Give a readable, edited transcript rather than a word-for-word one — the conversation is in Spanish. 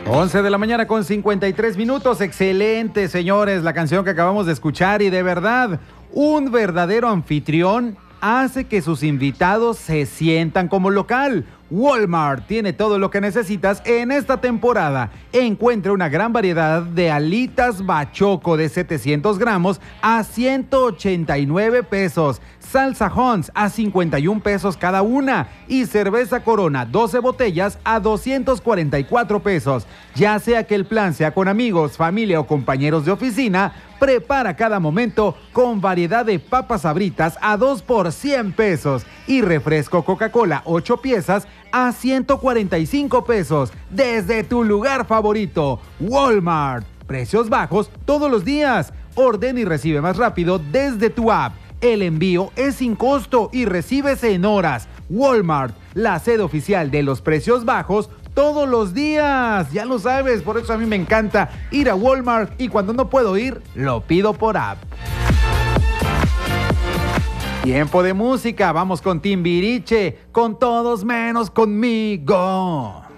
11 de la mañana con 53 minutos. Excelente, señores, la canción que acabamos de escuchar. Y de verdad, un verdadero anfitrión hace que sus invitados se sientan como local. Walmart tiene todo lo que necesitas en esta temporada. Encuentra una gran variedad de alitas bachoco de 700 gramos a 189 pesos. Salsa Hunt's a 51 pesos cada una. Y cerveza Corona 12 botellas a 244 pesos. Ya sea que el plan sea con amigos, familia o compañeros de oficina, prepara cada momento con variedad de papas Sabritas a 2 por 100 pesos. Y refresco Coca-Cola 8 piezas a 145 pesos. Desde tu lugar favorito, Walmart. Precios bajos todos los días. Ordena y recibe más rápido desde tu app. El envío es sin costo y recibes en horas. Walmart, la sede oficial de los precios bajos todos los días. Ya lo sabes, por eso a mí me encanta ir a Walmart y cuando no puedo ir, lo pido por app. Tiempo de música, vamos con Timbiriche, con todos menos conmigo.